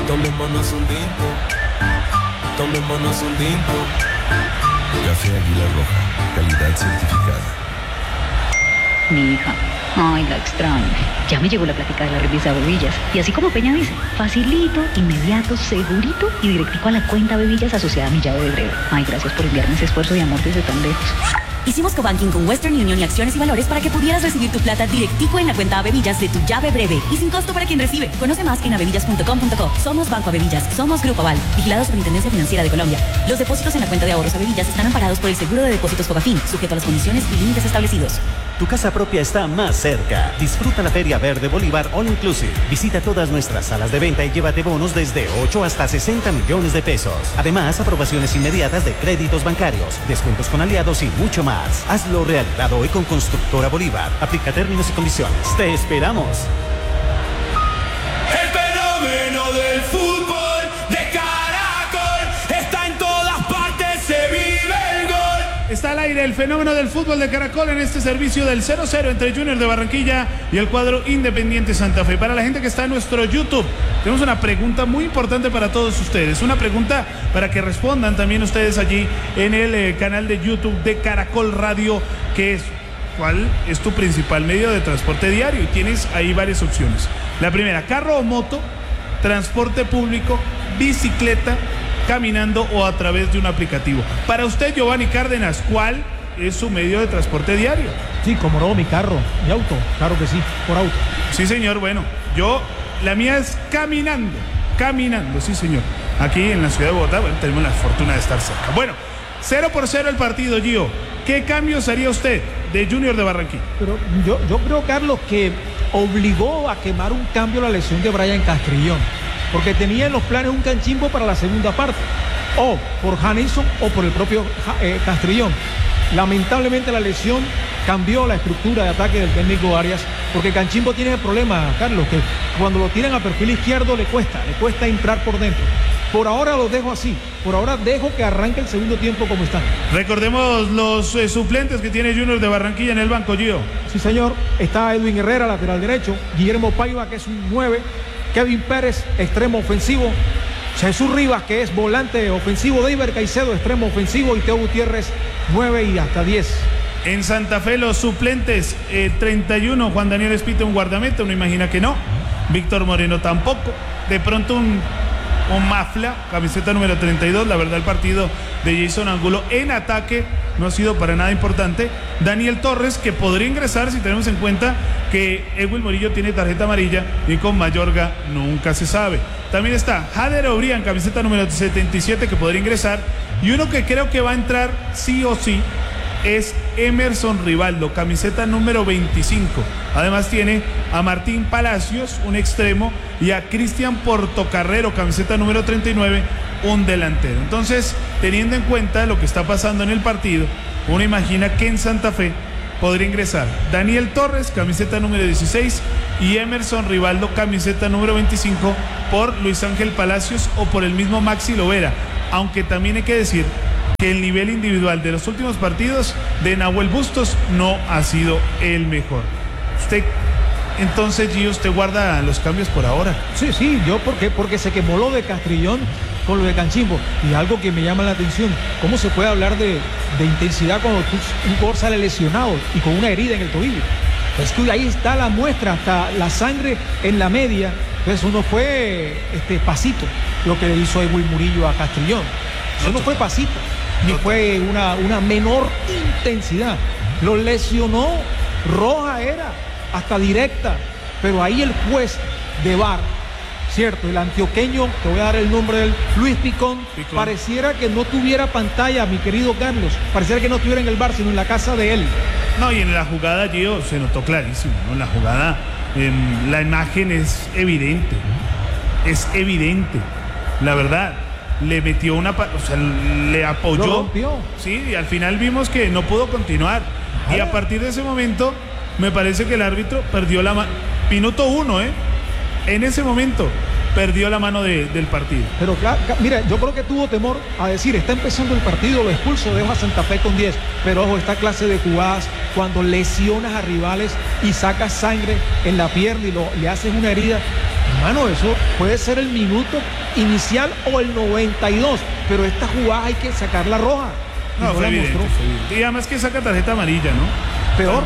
Tomémonos un tinto. Tomémonos un tinto. Café Águila Roja, calidad certificada. Mi hija, ay, la extraño. Ya me llegó la plática de la revista Bebillas. Y así como Peña dice, facilito, inmediato, segurito y directico a la cuenta Bebillas asociada a mi llave de breve. Ay, gracias por enviarme ese esfuerzo de amor desde tan lejos. Hicimos cobanking con Western Union y Acciones y Valores para que pudieras recibir tu plata directico en la cuenta Avevillas de tu llave breve y sin costo para quien recibe. Conoce más en avevillas.com.co. Somos Banco Avevillas, somos Grupo Aval, vigilado Superintendencia Financiera de Colombia. Los depósitos en la cuenta de ahorros Avevillas están amparados por el Seguro de Depósitos Fogafín, sujeto a las condiciones y límites establecidos. Tu casa propia está más cerca. Disfruta la Feria Verde Bolívar All Inclusive. Visita todas nuestras salas de venta y llévate bonos desde 8 hasta 60 millones de pesos. Además, aprobaciones inmediatas de créditos bancarios, descuentos con aliados y mucho más. Hazlo realidad hoy con Constructora Bolívar. Aplica términos y condiciones. ¡Te esperamos! El fenómeno del fútbol de Caracol está en todas partes, se vive el gol. Está al aire el fenómeno del fútbol de Caracol en este servicio del 0-0 entre Junior de Barranquilla y el cuadro Independiente Santa Fe. Para la gente que está en nuestro YouTube, tenemos una pregunta muy importante para todos ustedes. Una pregunta para que respondan también ustedes allí en el canal de YouTube de Caracol Radio, que es: ¿cuál es tu principal medio de transporte diario? Y tienes ahí varias opciones. La primera, carro o moto, transporte público, bicicleta, caminando o a través de un aplicativo. Para usted, Giovanni Cárdenas, ¿cuál es su medio de transporte diario? Sí, como no, mi carro, mi auto, claro que sí, por auto. Sí, señor, bueno, la mía es caminando, sí, señor. Aquí en la ciudad de Bogotá, bueno, tenemos la fortuna de estar cerca. Bueno, 0-0 el partido, Gio. ¿Qué cambios haría usted de Junior de Barranquilla? Pero yo creo, Carlos, que obligó a quemar un cambio la lesión de Brian Castrillón, porque tenía en los planes un Canchimbo para la segunda parte, o por Janison o por el propio Castrillón. Lamentablemente la lesión cambió la estructura de ataque del técnico Arias, porque Canchimbo tiene el problema, Carlos, que cuando lo tiran a perfil izquierdo le cuesta entrar por dentro. Por ahora lo dejo así, por ahora dejo que arranque el segundo tiempo como están. Recordemos los suplentes que tiene Junior de Barranquilla en el banco, Gio. Sí, señor, está Edwin Herrera, lateral derecho, Guillermo Paiva, que es un 9, Kevin Pérez, extremo ofensivo, Jesús Rivas, que es volante ofensivo, Deiber Caicedo, extremo ofensivo, y Teo Gutiérrez, 9 y hasta 10. En Santa Fe los suplentes, 31, Juan Daniel Espita, un guardameta, uno imagina que no. Víctor Moreno tampoco. De pronto un Mafla, camiseta número 32. La verdad, el partido de Jason Angulo en ataque no ha sido para nada importante. Daniel Torres, que podría ingresar si tenemos en cuenta que Edwin Murillo tiene tarjeta amarilla y con Mayorga nunca se sabe. También está Jader Obrián, camiseta número 77, que podría ingresar. Y uno que creo que va a entrar sí o sí es Emerson Rivaldo, camiseta número 25. Además tiene a Martín Palacios, un extremo, y a Cristian Portocarrero, camiseta número 39, un delantero. Entonces, teniendo en cuenta lo que está pasando en el partido, uno imagina que en Santa Fe podría ingresar Daniel Torres, camiseta número 16, y Emerson Rivaldo, camiseta número 25, por Luis Ángel Palacios o por el mismo Maxi Lovera. Aunque también hay que decir que el nivel individual de los últimos partidos de Nahuel Bustos no ha sido el mejor. Usted, entonces, Gio, usted guarda los cambios por ahora. Sí, yo porque se quemó lo de Castrillón con lo de Canchimbo. Y algo que me llama la atención, ¿cómo se puede hablar de intensidad cuando un jugador sale lesionado y con una herida en el tobillo? Es que ahí está la muestra, hasta la sangre en la media. Entonces uno fue pasito lo que le hizo Edwin Murillo a Castrillón. Eso no fue pasito, ni fue una menor intensidad. Lo lesionó, roja era, hasta directa. Pero ahí el juez de VAR, cierto, el antioqueño, te voy a dar el nombre de él, Luis Picón, pareciera que no tuviera pantalla, mi querido Carlos. Pareciera que no estuviera en el VAR, sino en la casa de él. No, y en la jugada, Gio, se notó clarísimo, ¿no? En la jugada, la imagen es evidente. Es evidente. La verdad, le metió le apoyó. Lo rompió. Sí, y al final vimos que no pudo continuar. Y a partir de ese momento, me parece que el árbitro perdió la mano. Minuto 1, en ese momento perdió la mano del partido. Pero claro, mira, yo creo que tuvo temor a decir, está empezando el partido, lo expulso, dejo a Santa Fe con 10. Pero ojo, esta clase de jugadas, cuando lesionas a rivales y sacas sangre en la pierna y le haces una herida, Hermano, eso puede ser el minuto inicial o el 92, pero esta jugada hay que sacar la roja. No, fue evidente, fue evidente. Y además que saca tarjeta amarilla, ¿no? Peor.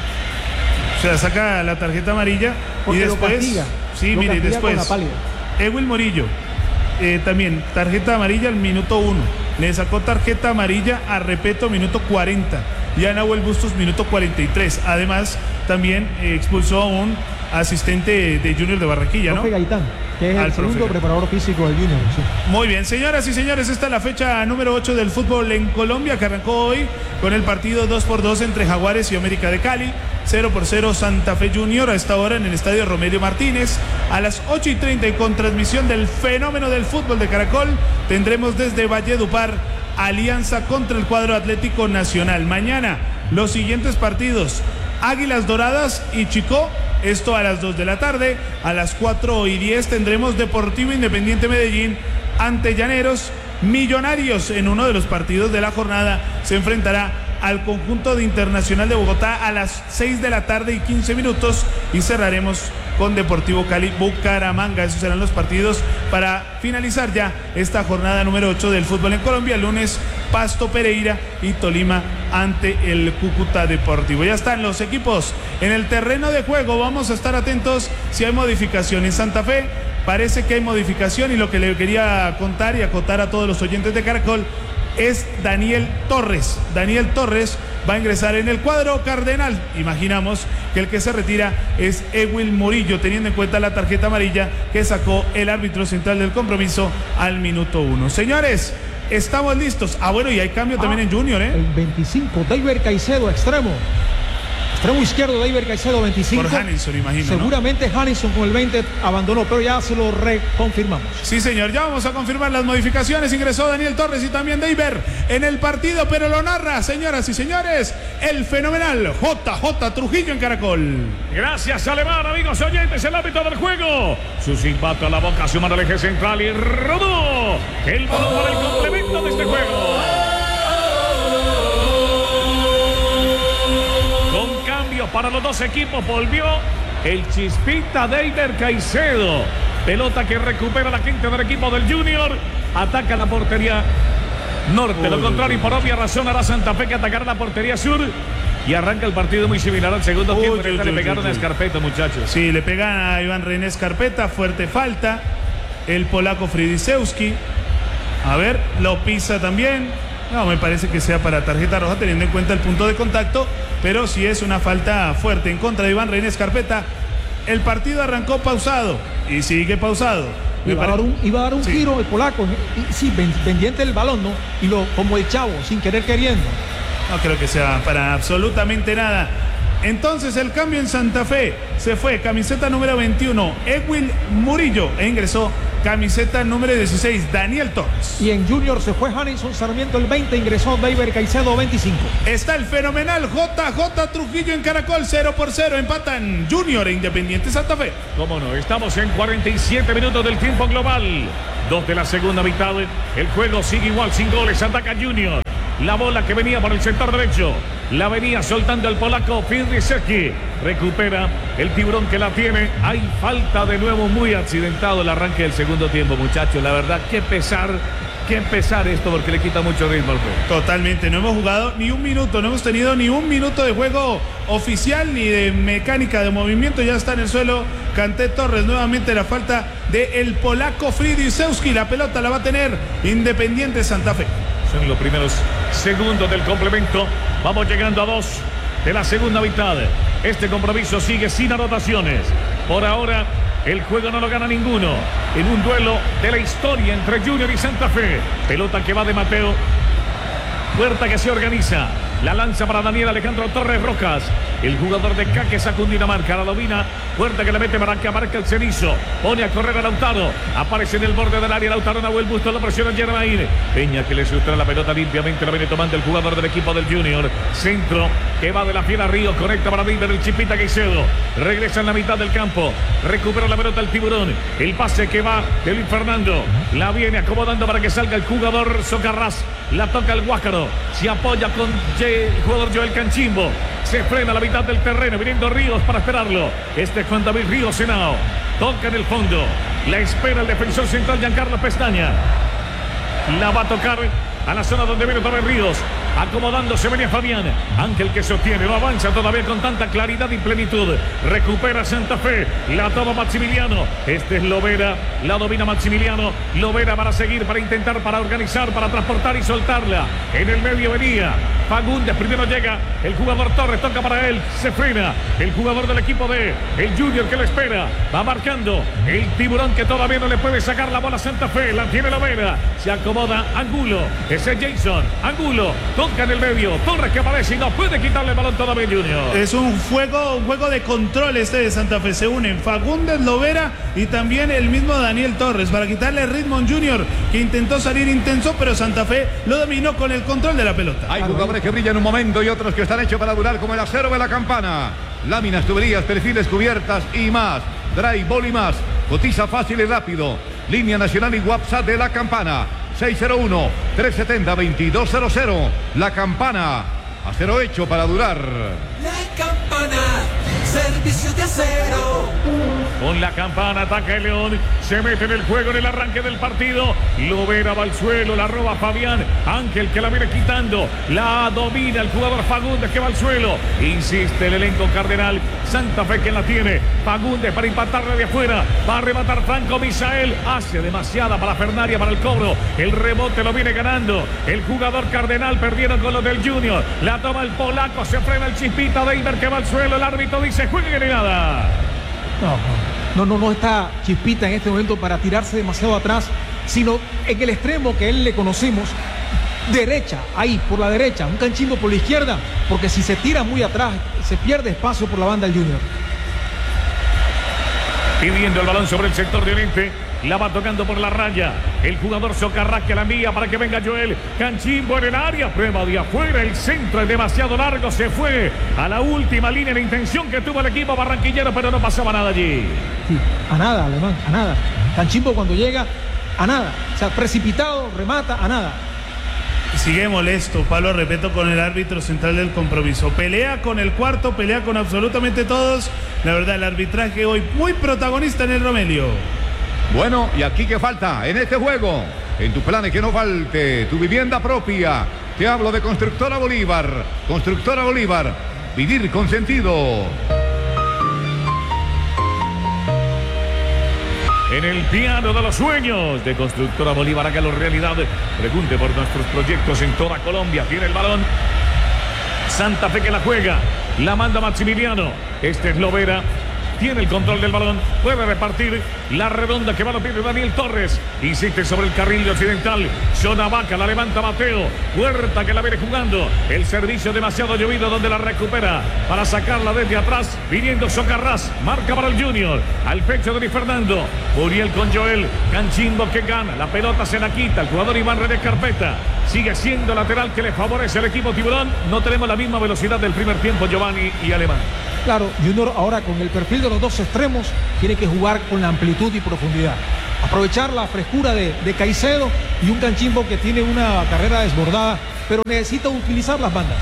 O sea, saca la tarjeta amarilla porque y después... lo castiga, sí, lo mire, castiga después... con la pálida. Ewil Morillo, también tarjeta amarilla al minuto 1. Le sacó tarjeta amarilla a Repeto, minuto 40. Y a Nahuel Bustos, minuto 43. Además, también expulsó a un asistente de Junior de Barranquilla, ¿no? Profe Gaitán, que es el segundo preparador físico del Junior. Sí. Muy bien, señoras y señores, esta es la fecha número 8 del fútbol en Colombia, que arrancó hoy con el partido 2-2 entre Jaguares y América de Cali. 0-0 Santa Fe Junior a esta hora en el estadio Romelio Martínez. A las 8:30 y con transmisión del fenómeno del fútbol de Caracol, tendremos desde Valledupar Alianza contra el cuadro Atlético Nacional. Mañana los siguientes partidos: Águilas Doradas y Chicó, esto a las 2 de la tarde. A las 4:10 tendremos Deportivo Independiente Medellín ante Llaneros. Millonarios, en uno de los partidos de la jornada, se enfrentará al conjunto de Internacional de Bogotá a las 6:15 y cerraremos con Deportivo Cali Bucaramanga. Esos serán los partidos para finalizar ya esta jornada número 8 del fútbol en Colombia. El lunes Pasto Pereira y Tolima ante el Cúcuta Deportivo. Ya están los equipos en el terreno de juego. Vamos a estar atentos si hay modificación en Santa Fe. Parece que hay modificación y lo que le quería contar y acotar a todos los oyentes de Caracol es Daniel Torres. Daniel Torres va a ingresar en el cuadro cardenal. Imaginamos que el que se retira es Ewil Morillo, teniendo en cuenta la tarjeta amarilla que sacó el árbitro central del compromiso al minuto 1. Señores, estamos listos. Bueno, y hay cambio también en Junior, ¿eh? El 25, David Caicedo, extremo. Extremo izquierdo, David Caicedo, 25. Por Hanison, imagino, seguramente, ¿no? Hanison con el 20 abandonó, pero ya se lo reconfirmamos. Sí, señor, ya vamos a confirmar las modificaciones. Ingresó Daniel Torres y también David en el partido, pero lo narra, señoras y señores, el fenomenal JJ Trujillo en Caracol. Gracias, Alemán, amigos oyentes, el árbitro del juego. Su silbato a la boca, su mano al eje central y rodó el balón para el complemento de este juego. Para los dos equipos volvió el chispita David Caicedo. Pelota que recupera la gente del equipo del Junior. Ataca la portería norte. Lo contrario, y por obvia razón hará Santa Fe que atacará la portería sur. Y arranca el partido muy similar al segundo tiempo. Le pegaron a Scarpeta, muchachos. Sí, le pegan a Iván René Scarpeta. Fuerte falta. El polaco Fridisewski. A ver, lo pisa también. No, me parece que sea para tarjeta roja teniendo en cuenta el punto de contacto, pero sí es una falta fuerte en contra de Iván René Scarpeta. El partido arrancó pausado y sigue pausado. Iba a dar un giro el polaco, sí, pendiente del balón, ¿no? Y como el chavo, sin querer queriendo. No creo que sea para absolutamente nada. Entonces el cambio en Santa Fe: se fue camiseta número 21 Ewil Morillo e ingresó camiseta número 16 Daniel Torres. Y en Junior se fue Hanison Sarmiento el 20, ingresó David Caicedo 25. Está el fenomenal JJ Trujillo en Caracol. 0-0 empatan Junior e Independiente Santa Fe. Cómo no, estamos en 47 minutos del tiempo global. 2 de la segunda mitad. El juego sigue igual, sin goles. Ataca Junior. La bola que venía por el sector derecho la venía soltando el polaco Fridisewski. Recupera el tiburón que la tiene. Hay falta de nuevo, muy accidentado el arranque del segundo tiempo, muchachos. La verdad, qué pesar esto, porque le quita mucho ritmo al juego. Totalmente, no hemos jugado ni un minuto, no hemos tenido ni un minuto de juego oficial ni de mecánica de movimiento. Ya está en el suelo Kanté Torres. Nuevamente la falta del polaco Fridisewski. La pelota la va a tener Independiente Santa Fe. Son los primeros segundos del complemento. Vamos llegando a 2 de la segunda mitad. Este compromiso sigue sin anotaciones. Por ahora, el juego no lo gana ninguno. En un duelo de la historia entre Junior y Santa Fe. Pelota que va de Mateo. Puerta que se organiza. La lanza para Daniel Alejandro Torres Rojas. El jugador de Caque saca Dinamarca. La domina. Puerta que le mete Barranca. Marca el Cenizo. Pone a correr a Lautaro. Aparece en el borde del área. Lautaro Nahuel Bustos. La presiona Germain. Peña que le sustrae la pelota limpiamente. La viene tomando el jugador del equipo del Junior. Centro que va de la fiel a Río. Conecta para David el Chipita Caicedo. Regresa en la mitad del campo. Recupera la pelota el tiburón. El pase que va de Luis Fernando. La viene acomodando para que salga el jugador Socarrás. La toca el Guácaro. Se apoya con el jugador Joel Canchimbo. Se frena a la mitad del terreno, viniendo Ríos para esperarlo. Este es Juan David Ríos Henao. Toca en el fondo. La espera el defensor central Giancarlo Pestaña. La va a tocar a la zona donde viene Tomás Ríos. Acomodándose venía Fabián. Ángel que sostiene, no avanza todavía con tanta claridad y plenitud. Recupera Santa Fe. La toma Maximiliano. Este es Lovera. La domina Maximiliano. Lovera para seguir, para intentar, para organizar, para transportar y soltarla. En el medio venía Fagundes. Primero llega el jugador Torres. Toca para él. Se frena. El jugador del equipo de el Junior que lo espera. Va marcando el Tiburón que todavía no le puede sacar la bola a Santa Fe. La tiene Lovera. Se acomoda Angulo. Ese es Jason. Angulo. Toca en el medio. Torres que aparece y no puede quitarle el balón todavía Junior. Es un juego de control este de Santa Fe. Se unen Fagundes, Lovera y también el mismo Daniel Torres para quitarle ritmo a un Junior que intentó salir intenso, pero Santa Fe lo dominó con el control de la pelota. Hay jugadores que brillan un momento y otros que están hechos para durar, como el acero de la Campana. Láminas, tuberías, perfiles, cubiertas y más. Drywall y más. Cotiza fácil y rápido. Línea nacional y WhatsApp de la Campana. 601-370-2200. La Campana. Acero hecho para durar. La Campana, servicio de acero. Con la Campana ataca el León. Se mete en el juego en el arranque del partido. Lovera va al suelo, la roba Fabián. Ángel que la viene quitando. La domina el jugador Fagundes que va al suelo. Insiste el elenco cardenal. Santa Fe que la tiene. Fagundes para impactarle de afuera. Va a rematar Franco Misael. Hace demasiada para Fernaria para el cobro. El rebote lo viene ganando el jugador cardenal. Perdieron con los del Junior. La toma el polaco. Se frena el Chispita Deiber que va al suelo. El árbitro dice jueguen y nada. No está Chispita en este momento para tirarse demasiado atrás, sino en el extremo que él le conocemos, derecha, ahí, por la derecha, un Canchimbo por la izquierda, porque si se tira muy atrás, se pierde espacio por la banda del Junior. Pidiendo el balón sobre el sector de oriente. La va tocando por la raya. El jugador Socarrás que la envía para que venga Joel. Canchimbo en el área. Prueba de afuera. El centro es demasiado largo. Se fue a la última línea de intención que tuvo el equipo barranquillero, pero no pasaba nada allí. Sí, a nada, Alemán, a nada. Canchimbo cuando llega, a nada. O sea, precipitado, remata, a nada. Sigue molesto Pablo Repeto con el árbitro central del compromiso. Pelea con el cuarto, pelea con absolutamente todos. La verdad, el arbitraje hoy muy protagonista en el Romelio. Bueno, y aquí que falta en este juego. En tus planes que no falte tu vivienda propia. Te hablo de Constructora Bolívar. Constructora Bolívar. Vivir con sentido. En el piano de los sueños de Constructora Bolívar, hágalo realidad. Pregunte por nuestros proyectos en toda Colombia. Tiene el balón Santa Fe que la juega. La manda Maximiliano. Este es Lovera. Tiene el control del balón. Puede repartir la redonda que va a lo pide Daniel Torres. Insiste sobre el carril occidental. Zona Vaca, la levanta Mateo. Huerta que la viene jugando. El servicio demasiado llovido donde la recupera para sacarla desde atrás. Viniendo Socarrás. Marca para el Junior. Al pecho de Di Fernando. Uriel con Joel. Canchimbo que gana. La pelota se la quita. El jugador Iván Redes Carpeta. Sigue siendo lateral que le favorece al equipo Tiburón. No tenemos la misma velocidad del primer tiempo, Giovanni y Alemán. Claro, Junior ahora con el perfil de los dos extremos tiene que jugar con la amplitud y profundidad. Aprovechar la frescura de Caicedo y un Canchimbo que tiene una carrera desbordada, pero necesita utilizar las bandas.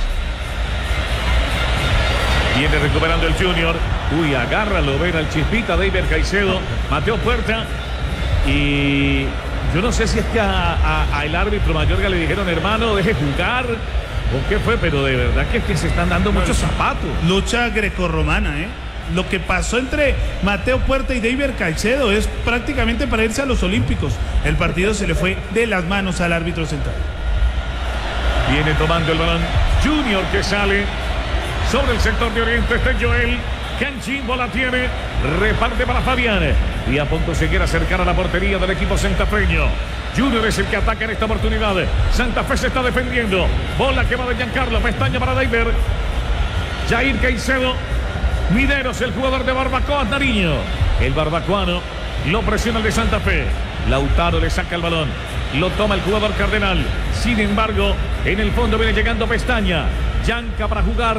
Viene recuperando el Junior. Uy, agarra Lovera el Chispita, Deiber Caicedo, Mateo Puerta. Y yo no sé si es que a el árbitro Mayorga le dijeron, hermano, deje jugar. ¿O qué fue? Pero de verdad que es que se están dando muchos zapatos. Lucha grecorromana, ¿eh? Lo que pasó entre Mateo Puerta y Deiber Caicedo es prácticamente para irse a los Olímpicos. El partido se le fue de las manos al árbitro central. Viene tomando el balón Junior que sale sobre el sector de oriente. Está Joel. Canchimbo la tiene. Reparte para Fabián. Y a punto se quiere acercar a la portería del equipo santafeño. Junior es el que ataca en esta oportunidad. Santa Fe se está defendiendo. Bola que va de Giancarlo. Pestaña para Deiber. Jair Caicedo. Mideros, el jugador de Barbacoa, Nariño. El barbacoano lo presiona el de Santa Fe. Lautaro le saca el balón. Lo toma el jugador cardenal. Sin embargo, en el fondo viene llegando Pestaña. Yanca para jugarla.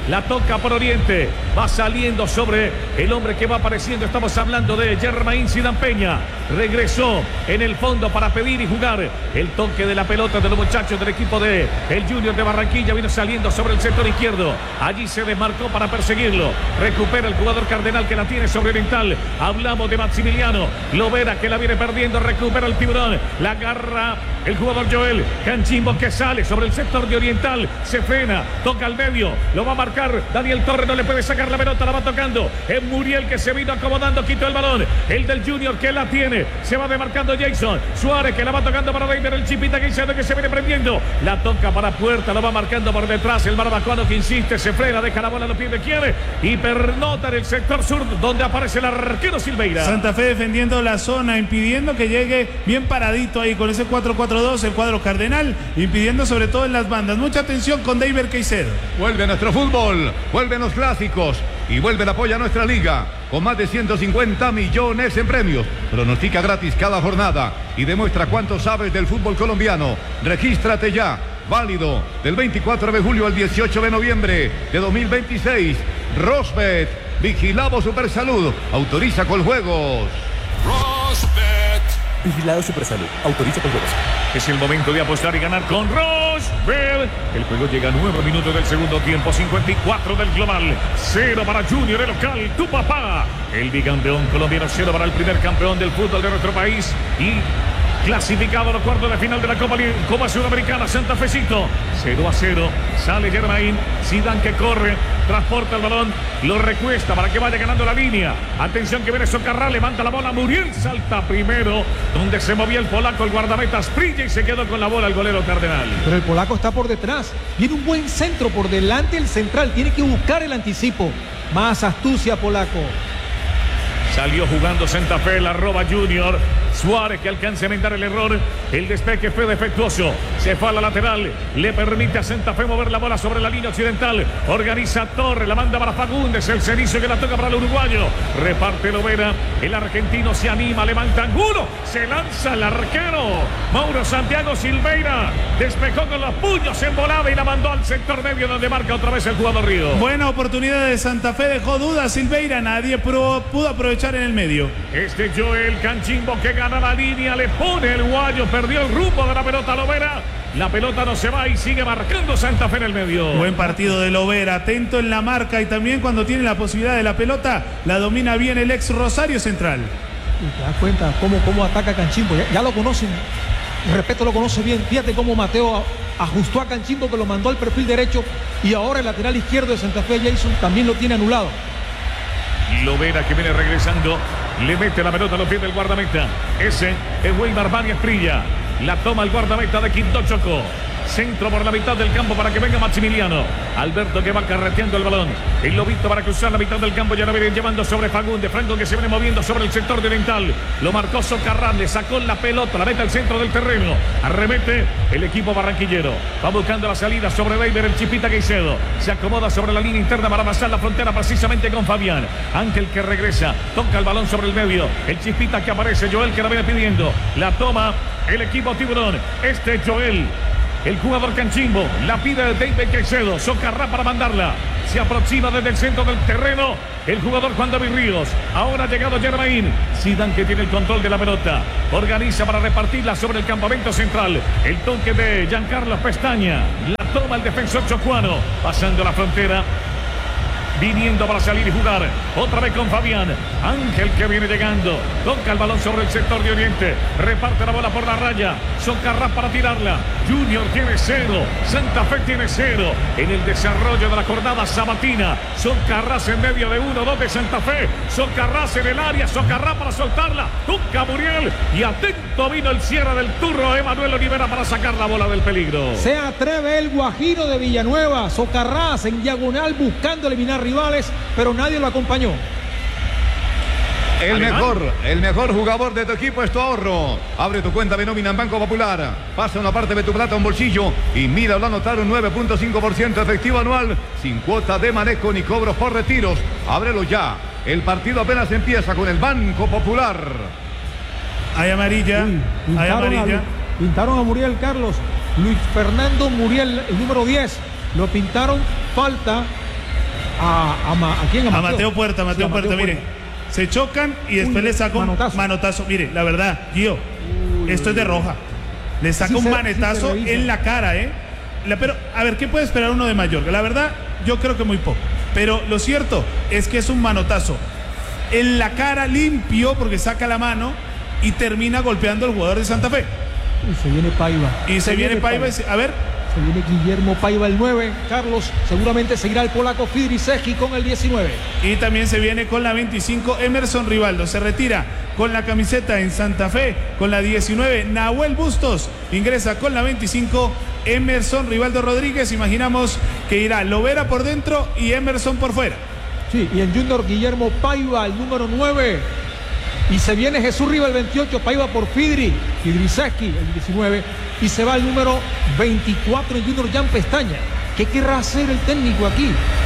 La toca por Oriente. Va saliendo sobre el hombre que va apareciendo. Estamos hablando de Germain Zidane Peña. Regresó en el fondo para pedir y jugar. El toque de la pelota de los muchachos del equipo de el Junior de Barranquilla. Vino saliendo sobre el sector izquierdo. Allí se desmarcó para perseguirlo. Recupera el jugador Cardenal que la tiene sobre Oriental. Hablamos de Maximiliano. Lovera que la viene perdiendo. Recupera el tiburón. La agarra el jugador Joel Canchimbo que sale sobre el sector de Oriental. Se frena. Toca al medio. Lo va a marcar Daniel Torres. No le puede sacar la pelota. La va tocando. Es Muriel que se vino acomodando. Quitó el balón. El del Junior que la tiene. Se va demarcando Jason Suárez que la va tocando para David. El Chipita que se viene prendiendo. La toca para Puerta. Lo va marcando por detrás. El barbacoano que insiste. Se frena. Deja la bola a los pies de Quiere. Y pernota en el sector sur donde aparece el arquero Silveira. Santa Fe defendiendo la zona. Impidiendo que llegue bien paradito ahí con ese 4-4-2 el cuadro Cardenal. Impidiendo sobre todo en las bandas. Mucha atención con David Caicedo. Vuelve nuestro fútbol. Vuelven los clásicos. Y vuelve el apoyo a nuestra liga. Con más de 150 millones en premios. Pronostica gratis cada jornada. Y demuestra cuánto sabes del fútbol colombiano. Regístrate ya. Válido del 24 de julio al 18 de noviembre de 2026. Rosbet. Vigilado Supersalud. Autoriza con juegos. Rosbet. Vigilado Supersalud. Autoriza con juegos. Es el momento de apostar y ganar con Rosbet. El juego llega a 9 minutos del segundo tiempo. 54 del global. 0 para Junior, el local, tu papá. El bicampeón colombiano, 0 para el primer campeón del fútbol de nuestro país. Y clasificado a los cuartos de final de la Copa Sudamericana, Santa Fecito. 0-0. Sale Germain. Zidane que corre. Transporta el balón. Lo recuesta para que vaya ganando la línea. Atención que viene Socarrá. Levanta la bola. Muriel salta primero. Donde se movía el polaco. El guardameta Sprilla y se quedó con la bola el golero Cardenal. Pero el polaco está por detrás. Viene un buen centro por delante el central. Tiene que buscar el anticipo. Más astucia polaco. Salió jugando Santa Fe, la roba Junior. Suárez que alcanza a enmendar el error. El despeje fue defectuoso. Se fue a la lateral. Le permite a Santa Fe mover la bola sobre la línea occidental. Organiza Torres. La manda para Fagundes. El Cenizo que la toca para el uruguayo. Reparte Lovera. El argentino se anima. Levanta ángulo. Se lanza el arquero. Mauro Santiago Silveira. Despejó con los puños en volada y la mandó al sector medio donde marca otra vez el jugador Río. Buena oportunidad de Santa Fe. Dejó dudas Silveira. Nadie pudo aprovechar en el medio. Este Joel Canchimbo que gana la línea, le pone el guayo, perdió el rumbo de la pelota Lovera. La pelota no se va y sigue marcando Santa Fe en el medio. Buen partido de Lovera, atento en la marca y también cuando tiene la posibilidad de la pelota, la domina bien el ex Rosario Central. Y te das cuenta cómo ataca Canchimbo, ya lo conocen. De respeto lo conoce bien. Fíjate cómo Mateo ajustó a Canchimbo que lo mandó al perfil derecho y ahora el lateral izquierdo de Santa Fe, Jason, también lo tiene anulado. Lovera que viene regresando, le mete la pelota a los pies del guardameta. Ese es Weimar Bani Esprilla. La toma el guardameta de Quinto Choco. Centro por la mitad del campo para que venga Maximiliano. Alberto que va carreteando el balón. El Lobito para cruzar la mitad del campo. Ya lo vienen llevando sobre Fagundes. Franco que se viene moviendo sobre el sector de Oriental. Lo marcó Socarrán. Le sacó la pelota. La mete al centro del terreno. Arremete el equipo barranquillero. Va buscando la salida sobre David. El Chipita Caicedo. Se acomoda sobre la línea interna para pasar la frontera precisamente con Fabián. Ángel que regresa. Toca el balón sobre el medio. El Chipita que aparece. Joel que la viene pidiendo. La toma el equipo Tiburón. Este Joel. El jugador Canchimbo la pide de David Caicedo. Socarrá para mandarla. Se aproxima desde el centro del terreno el jugador Juan David Ríos. Ahora ha llegado Germain. Zidane que tiene el control de la pelota. Organiza para repartirla sobre el campamento central. El toque de Giancarlo Pestaña. La toma el defensor chocuano. Pasando la frontera. Viniendo para salir y jugar. Otra vez con Fabián. Ángel que viene llegando. Toca el balón sobre el sector de Oriente. Reparte la bola por la raya. Socarrá para tirarla. Junior tiene 0. Santa Fe tiene 0. En el desarrollo de la jornada sabatina. Socarrás en medio de 1-2 de Santa Fe. Socarrás en el área. Socarrá para soltarla. Toca Muriel. Y atento vino el cierre del turno. Emanuel Olivera para sacar la bola del peligro. Se atreve el Guajiro de Villanueva. Socarrás en diagonal buscando eliminar rivales, pero nadie lo acompañó. El mejor jugador de tu equipo es tu ahorro. Abre tu cuenta de nómina en Banco Popular. Pasa una parte de tu plata a un bolsillo y mira a anotar un 9.5% efectivo anual sin cuota de manejo ni cobros por retiros. Ábrelo ya. El partido apenas empieza con el Banco Popular. Hay amarilla. Hay amarilla. Pintaron a Muriel Carlos. Luis Fernando Muriel, el número 10. Lo pintaron falta ¿A quién? A Mateo Puerta, mire. Se chocan y después le saca un manotazo. Mire, la verdad, Gio, esto es de roja. Le saca un manetazo en la cara, pero, a ver, ¿qué puede esperar uno de Mallorca? La verdad, yo creo que muy poco. Pero lo cierto es que es un manotazo en la cara limpio, porque saca la mano y termina golpeando al jugador de Santa Fe. Y se viene Paiva. A ver. Se viene Guillermo Paiva, el 9. Carlos, seguramente seguirá el polaco Fidrisewski con el 19. Y también se viene con la 25 Emerson Rivaldo. Se retira con la camiseta en Santa Fe, con la 19 Nahuel Bustos. Ingresa con la 25 Emerson Rivaldo Rodríguez. Imaginamos que irá Lovera por dentro y Emerson por fuera. Sí, y el Junior Guillermo Paiva, el número 9. Y se viene Jesús Riva, el 28, Paiva por Fidrisewski, el 19. Y se va el número 24, el Junior Jan Pestaña. ¿Qué querrá hacer el técnico aquí?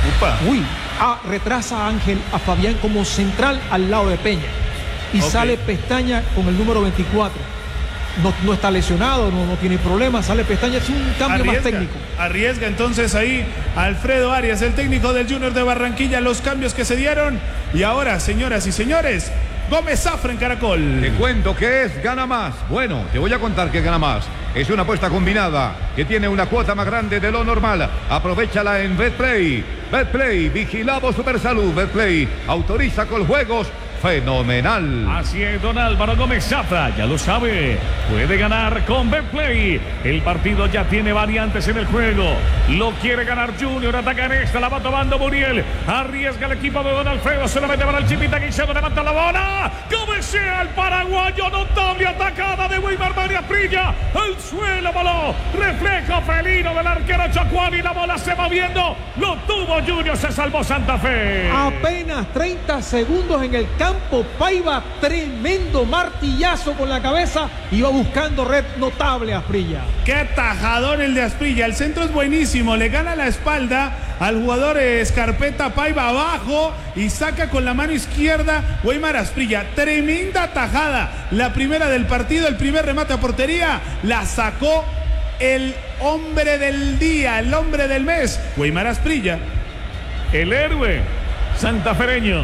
Retrasa a Fabián como central al lado de Peña. Y sale Pestaña con el número 24. No está lesionado, no tiene problemas. Sale Pestaña, es un cambio más técnico. Arriesga entonces ahí Alfredo Arias, el técnico del Junior de Barranquilla, los cambios que se dieron. Y ahora, señoras y señores, Gómez Zafra en Caracol. Te cuento que es Gana Más. Bueno, te voy a contar que Gana Más es una apuesta combinada que tiene una cuota más grande de lo normal. Aprovechala en Betplay. Betplay, vigilado Supersalud. Betplay, autoriza con juegos. Fenomenal. Así es, don Álvaro Gómez Zafra, ya lo sabe, puede ganar con Betplay. El partido ya tiene variantes en el juego. Lo quiere ganar Junior, ataca en esta, la va tomando Muriel. Arriesga el equipo de don Alfredo, se lo mete para el Chipita Guisado, levanta la bola. Cabecea el paraguayo, notable atacada de Weimar María Prilla. El suelo voló, reflejo felino del arquero Chacuán y la bola se va viendo. Lo tuvo Junior, se salvó Santa Fe. Apenas 30 segundos en el campo. Paiva, tremendo martillazo con la cabeza, iba buscando red, notable Asprilla. Qué tajadón el de Asprilla, el centro es buenísimo, le gana la espalda al jugador Escarpeta. Paiva abajo y saca con la mano izquierda Weimar Asprilla, tremenda tajada, la primera del partido, el primer remate a portería, la sacó el hombre del día, el hombre del mes, Weimar Asprilla. El héroe santafereño.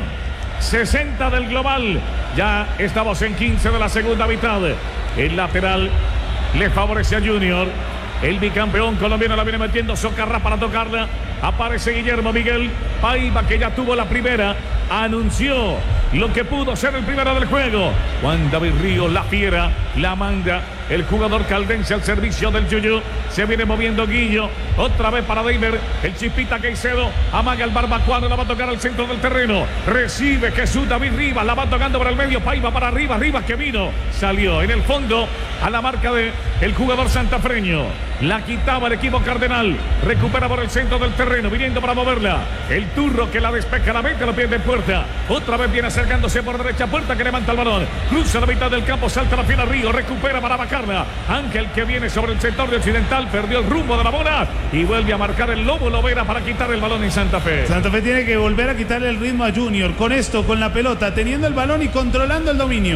60 del global, ya estamos en 15 de la segunda mitad. El lateral le favorece a Junior. El bicampeón colombiano la viene metiendo Socarrá para tocarla. Aparece Guillermo Miguel Paiva, que ya tuvo la primera. Anunció lo que pudo ser el primero del juego. Juan David Ríos, la fiera, la manda. El jugador caldense al servicio del Yuyu. Se viene moviendo Guillo. Otra vez para Deimer. El Chipita Caicedo. Amaga el barbacuano. La va a tocar al centro del terreno. Recibe Jesús David Rivas. La va tocando por el medio. Paiva para arriba. Rivas que vino. Salió en el fondo a la marca de el jugador santafreño. La quitaba el equipo cardenal. Recupera por el centro del terreno. Viniendo para moverla. El Turro que la despeja. La mete. Lo pierde en Puerta. Otra vez viene acercándose por derecha. Puerta que levanta el balón. Cruza la mitad del campo. Salta la fiera Río. Recupera para bajarla. Ángel que viene sobre el sector de Occidental. Perdió el rumbo de la bola. Y vuelve a marcar el Lobo Lovera para quitar el balón en Santa Fe. Santa Fe tiene que volver a quitarle el ritmo a Junior. Con esto, con la pelota, teniendo el balón y controlando el dominio.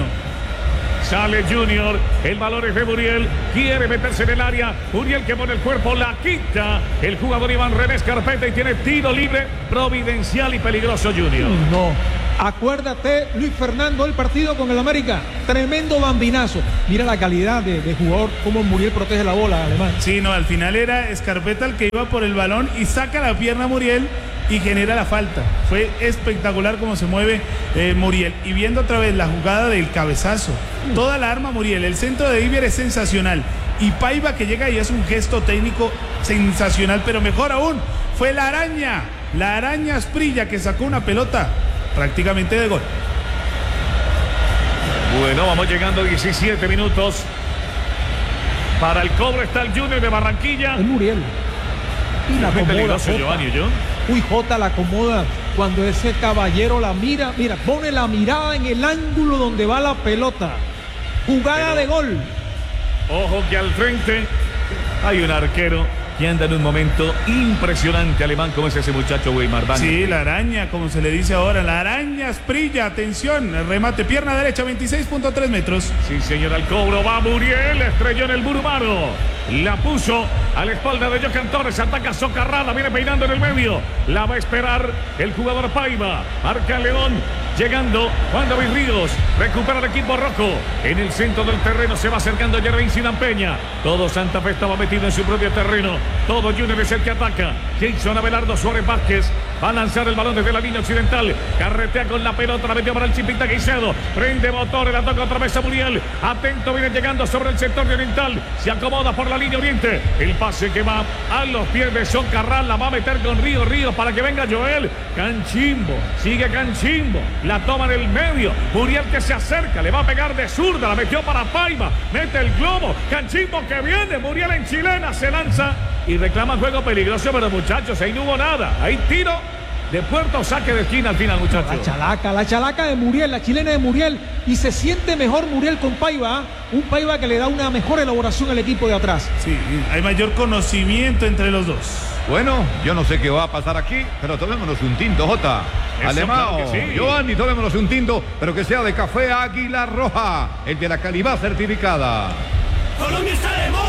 Sale Junior, el balón es de Muriel, quiere meterse en el área, Muriel que pone el cuerpo, la quita el jugador Iván René Escarpeta y tiene tiro libre, providencial y peligroso Junior. No, acuérdate Luis Fernando, el partido con el América, tremendo bambinazo, mira la calidad de jugador, cómo Muriel protege la bola, Alemán. Sí, no, al final era Escarpeta el que iba por el balón y saca la pierna a Muriel y genera la falta. Fue espectacular cómo se mueve Muriel. Y viendo otra vez la jugada del cabezazo, toda la arma Muriel, el centro de Iber es sensacional. Y Paiva que llega y es un gesto técnico sensacional, pero mejor aún, fue la araña Asprilla que sacó una pelota prácticamente de gol. Bueno, vamos llegando a 17 minutos. Para el cobro está el Junior de Barranquilla. Es Muriel. Y la acomoda Giovanni, ¿yo? Uy, Jota la acomoda cuando ese caballero la mira, pone la mirada en el ángulo donde va la pelota. Jugada de gol. Ojo que al frente hay un arquero que anda en un momento impresionante. Alemán, como es ese muchacho, Weimar. Sí, la araña, como se le dice ahora, la araña Asprilla, atención, el remate, pierna derecha, 26.3 metros. Sí, señor, al cobro va Muriel, estrelló en el burumano, la puso a la espalda de Johan Torres, ataca Socarrada, viene peinando en el medio, la va a esperar el jugador Paiva, marca León, llegando Juan David Ríos, recupera el equipo rojo, en el centro del terreno se va acercando Jermaine Sinan Peña, todo Santa Fe estaba metido en su propio terreno, todo Junior es el que ataca, Jason Abelardo Suárez Vázquez, va a lanzar el balón desde la línea occidental, carretea con la pelota, la metió para el Chipita Guicedo, prende motor, la toca otra vez a Muriel, atento, viene llegando sobre el sector de oriental, se acomoda por la línea oriente, el pase que va a los pies de Socarrán, la va a meter con Ríos para que venga Joel, Canchimbo, sigue Canchimbo, la toma en el medio, Muriel que se acerca, le va a pegar de zurda, la metió para Paiva, mete el globo, Canchimbo que viene, Muriel en chilena, se lanza y reclama juego peligroso, pero muchachos, ahí no hubo nada, ahí tiro de puerto, saque de esquina al final, muchachos. La chalaca de Muriel, la chilena de Muriel, y se siente mejor Muriel con Paiva, un Paiva que le da una mejor elaboración al equipo de atrás. Sí, hay mayor conocimiento entre los dos. Bueno, yo no sé qué va a pasar aquí, pero tomémonos un tinto, Jota. Alemão, claro que sí. Giovanni, tomémonos un tinto, pero que sea de café Águila Roja, el de la calidad certificada. Colombia está de moda.